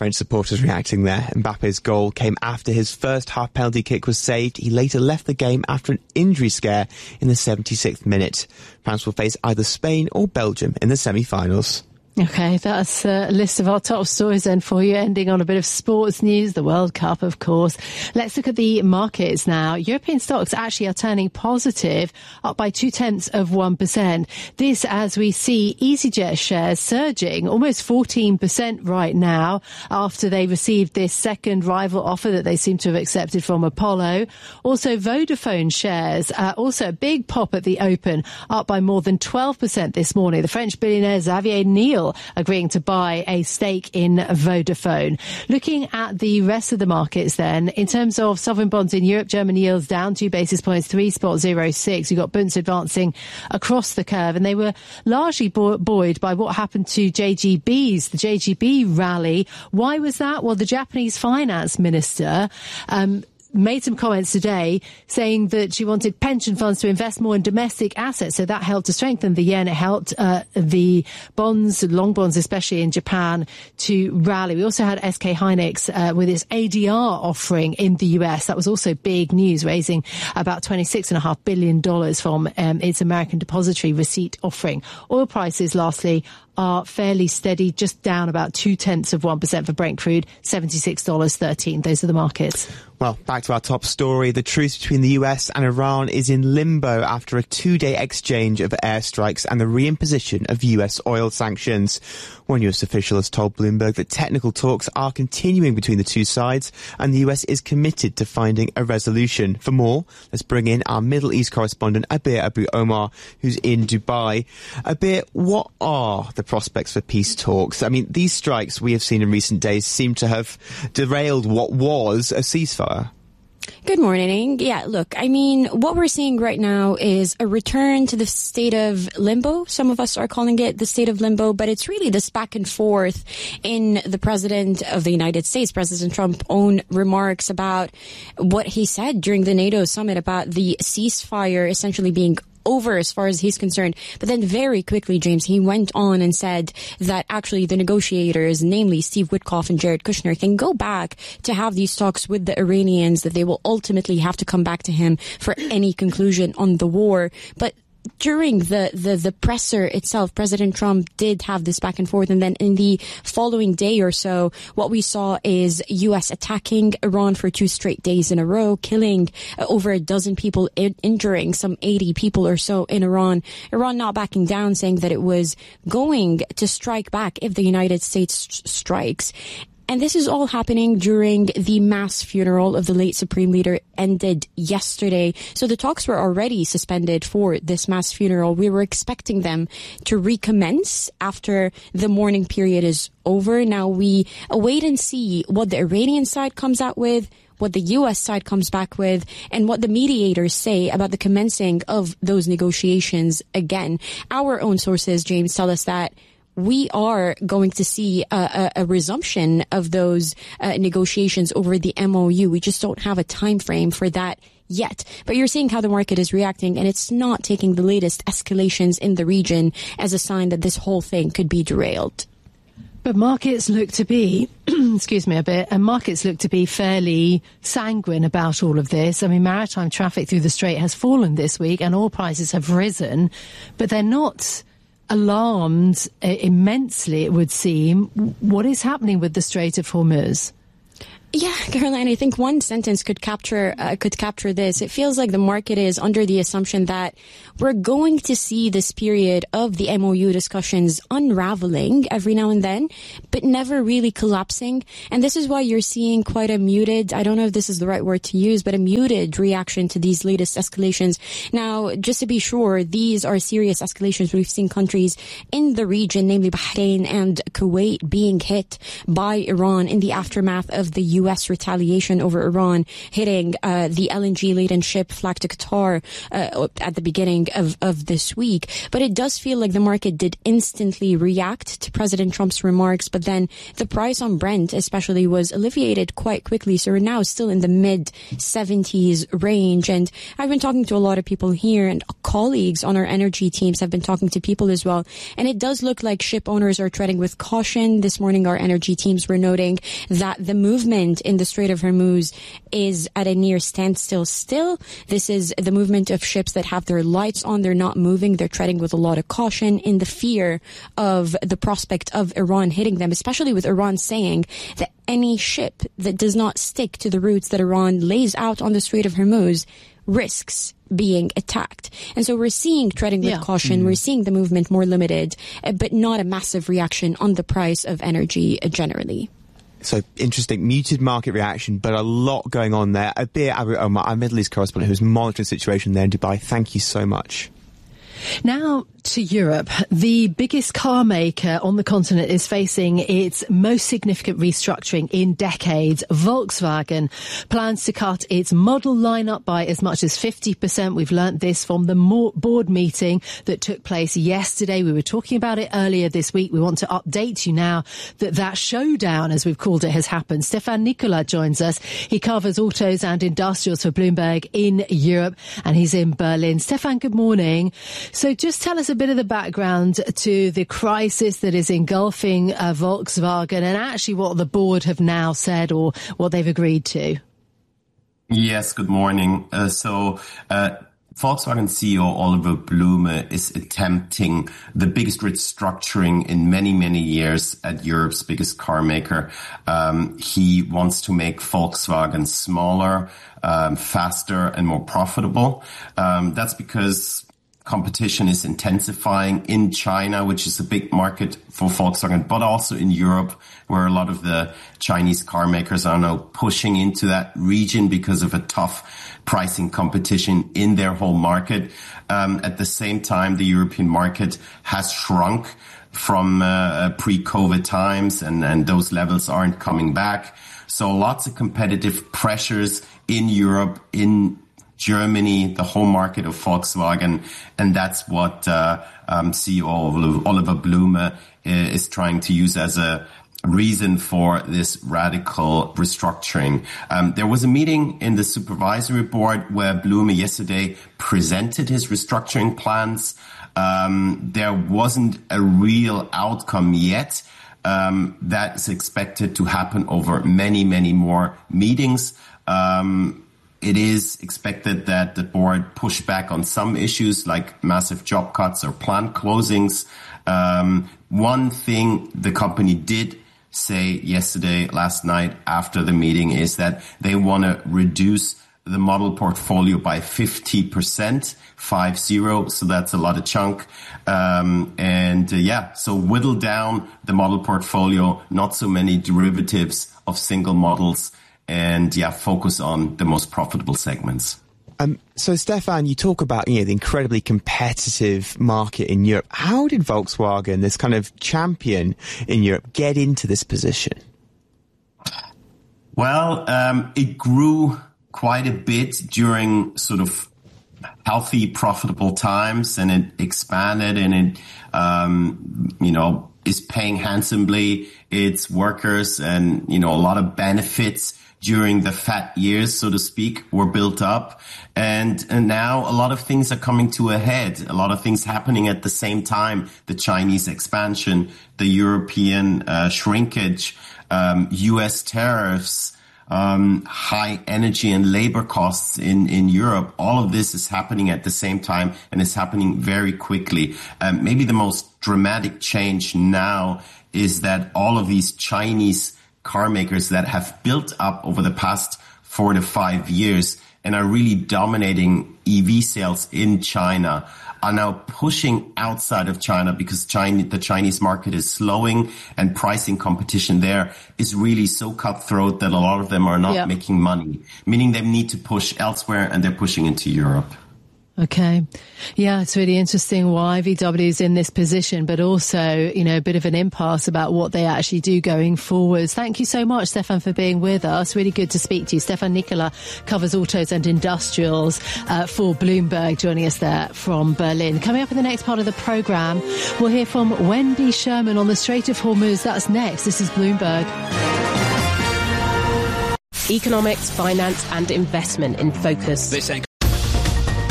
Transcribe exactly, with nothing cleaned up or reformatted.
French supporters reacting there. Mbappe's goal came after his first half penalty kick was saved. He later left the game after an injury scare in the seventy-sixth minute. France will face either Spain or Belgium in the semi-finals. Okay, that's a list of our top stories then for you, ending on a bit of sports news, the World Cup, of course. Let's look at the markets now. European stocks actually are turning positive, up by two-tenths of one percent. This as we see EasyJet shares surging almost fourteen percent right now after they received this second rival offer that they seem to have accepted from Apollo. Also, Vodafone shares, uh, also a big pop at the open, up by more than twelve percent this morning. The French billionaire Xavier Niel agreeing to buy a stake in Vodafone. Looking at the rest of the markets then, in terms of sovereign bonds in Europe, German yields down two basis points, three point zero six. You've got Bunds advancing across the curve, and they were largely buoyed by what happened to J G Bs, the J G B rally. Why was that? Well, the Japanese finance minister um made some comments today saying that she wanted pension funds to invest more in domestic assets. So that helped to strengthen the yen. It helped uh, the bonds, long bonds, especially in Japan, to rally. We also had S K Hynix uh, with its A D R offering in the U S. That was also big news, raising about twenty-six point five billion dollars from um, its American depository receipt offering. Oil prices, lastly, are fairly steady, just down about two-tenths of one percent for Brent crude, seventy-six dollars thirteen. Those are the markets. Well, back to our top story. The truce between the U S and Iran is in limbo after a two-day exchange of airstrikes and the reimposition of U S oil sanctions. One U S official has told Bloomberg that technical talks are continuing between the two sides and the U S is committed to finding a resolution. For more, let's bring in our Middle East correspondent, Abir Abu Omar, who's in Dubai. Abir, what are the prospects for peace talks? I mean, these strikes we have seen in recent days seem to have derailed what was a ceasefire. Good morning. Yeah, look, I mean, what we're seeing right now is a return to the state of limbo. Some of us are calling it the state of limbo, but it's really this back and forth in the president of the United States, President Trump's own remarks about what he said during the NATO summit about the ceasefire essentially being over as far as he's concerned. But then very quickly, James, he went on and said that actually the negotiators, namely Steve Witkoff and Jared Kushner, can go back to have these talks with the Iranians, that they will ultimately have to come back to him for any conclusion on the war. But during the, the, the presser itself, President Trump did have this back and forth. And then in the following day or so, what we saw is U S attacking Iran for two straight days in a row, killing uh, over a dozen people, in- injuring some eighty people or so in Iran. Iran not backing down, saying that it was going to strike back if the United States st- strikes. And this is all happening during the mass funeral of the late Supreme Leader ended yesterday. So the talks were already suspended for this mass funeral. We were expecting them to recommence after the mourning period is over. Now we await and see what the Iranian side comes out with, what the U S side comes back with, and what the mediators say about the commencing of those negotiations again. Our own sources, James, tell us that we are going to see a, a, a resumption of those uh, negotiations over the M O U. We just don't have a time frame for that yet. But you're seeing how the market is reacting, and it's not taking the latest escalations in the region as a sign that this whole thing could be derailed. But markets look to be, excuse me a bit, and markets look to be fairly sanguine about all of this. I mean, maritime traffic through the Strait has fallen this week and oil prices have risen, but they're not alarmed uh, immensely, it would seem. What is happening with the Strait of Hormuz? Yeah, Caroline, I think one sentence could capture uh, could capture this. It feels like the market is under the assumption that we're going to see this period of the M O U discussions unraveling every now and then, but never really collapsing. And this is why you're seeing quite a muted, I don't know if this is the right word to use, but a muted reaction to these latest escalations. Now, just to be sure, these are serious escalations. We've seen countries in the region, namely Bahrain and Kuwait, being hit by Iran in the aftermath of the U U S retaliation over Iran hitting uh, the L N G-laden ship flagged to Qatar uh, at the beginning of, of this week. But it does feel like the market did instantly react to President Trump's remarks, but then the price on Brent especially was alleviated quite quickly. So we're now still in the mid seventies range. And I've been talking to a lot of people here, and colleagues on our energy teams have been talking to people as well. And it does look like ship owners are treading with caution. This morning, our energy teams were noting that the movement in the Strait of Hormuz is at a near standstill still. This is the movement of ships that have their lights on. They're not moving. They're treading with a lot of caution in the fear of the prospect of Iran hitting them, especially with Iran saying that any ship that does not stick to the routes that Iran lays out on the Strait of Hormuz risks being attacked. And so we're seeing treading with yeah. caution. Mm. We're seeing the movement more limited, but not a massive reaction on the price of energy generally. So interesting, muted market reaction, but a lot going on there. Abir Abu Omar, our Middle East correspondent who's monitoring the situation there in Dubai. Thank you so much. Now to Europe. The biggest car maker on the continent is facing its most significant restructuring in decades. Volkswagen plans to cut its model lineup by as much as fifty percent. We've learnt this from the board meeting that took place yesterday. We were talking about it earlier this week. We want to update you now that that showdown, as we've called it, has happened. Stefan Nicola joins us. He covers autos and industrials for Bloomberg in Europe, and he's in Berlin. Stefan, good morning. So just tell us a bit of the background to the crisis that is engulfing uh, Volkswagen, and actually what the board have now said or what they've agreed to. Yes, good morning. Uh, so uh, Volkswagen C E O Oliver Blume is attempting the biggest restructuring in many, many years at Europe's biggest car maker. Um, he wants to make Volkswagen smaller, um, faster and more profitable. Um, that's because competition is intensifying in China, which is a big market for Volkswagen, but also in Europe, where a lot of the Chinese car makers are now pushing into that region because of a tough pricing competition in their whole market. Um, at the same time, the European market has shrunk from uh, pre-COVID times, and, and those levels aren't coming back. So lots of competitive pressures in Europe, in Germany, the home market of Volkswagen, and that's what uh, um, C E O Oliver Blume is trying to use as a reason for this radical restructuring. Um, there was a meeting in the supervisory board where Blume yesterday presented his restructuring plans. Um, there wasn't a real outcome yet. Um, that is expected to happen over many, many more meetings. Um, It is expected that the board push back on some issues like massive job cuts or plant closings. Um, one thing the company did say yesterday, last night after the meeting, is that they want to reduce the model portfolio by fifty percent, five zero. So that's a lot of chunk. Um, and uh, yeah, so whittle down the model portfolio, not so many derivatives of single models. And yeah, focus on the most profitable segments. Um, so, Stefan, you talk about you know the incredibly competitive market in Europe. How did Volkswagen, this kind of champion in Europe, get into this position? Well, um, it grew quite a bit during sort of healthy, profitable times, and it expanded, and it, um, you know, is paying handsomely its workers, and you know a lot of benefits during the fat years, so to speak, were built up. And, and now a lot of things are coming to a head. A lot of things happening at the same time. The Chinese expansion, the European uh, shrinkage, um, U S tariffs, um, high energy and labor costs in, in Europe. All of this is happening at the same time, and it's happening very quickly. Um, maybe the most dramatic change now is that all of these Chinese car makers that have built up over the past four to five years and are really dominating E V sales in China are now pushing outside of China because China, the Chinese market is slowing, and pricing competition there is really so cutthroat that a lot of them are not yeah. making money, meaning they need to push elsewhere, and they're pushing into Europe. Okay. Yeah, it's really interesting why V W is in this position, but also, you know, a bit of an impasse about what they actually do going forwards. Thank you so much, Stefan, for being with us. Really good to speak to you. Stefan Nicola covers autos and industrials uh, for Bloomberg, joining us there from Berlin. Coming up in the next part of the programme, we'll hear from Wendy Sherman on the Strait of Hormuz. That's next. This is Bloomberg. Economics, finance and investment in focus. This